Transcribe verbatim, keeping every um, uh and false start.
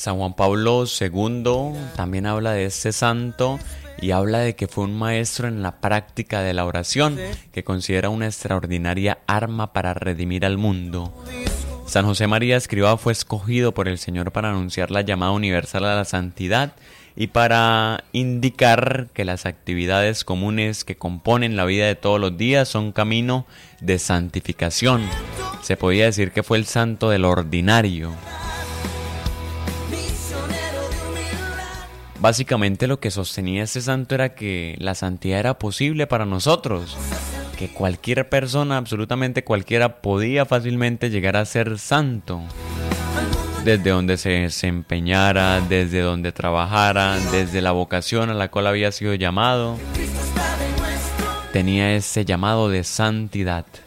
San Juan Pablo segundo también habla de este santo y habla de que fue un maestro en la práctica de la oración, que considera una extraordinaria arma para redimir al mundo. San José María Escrivá fue escogido por el Señor para anunciar la llamada universal a la santidad y para indicar que las actividades comunes que componen la vida de todos los días son camino de santificación. Se podía decir que fue el santo del ordinario. Básicamente lo que sostenía este santo era que la santidad era posible para nosotros, que cualquier persona, absolutamente cualquiera, podía fácilmente llegar a ser santo, desde donde se desempeñara, desde donde trabajara, desde la vocación a la cual había sido llamado, tenía ese llamado de santidad.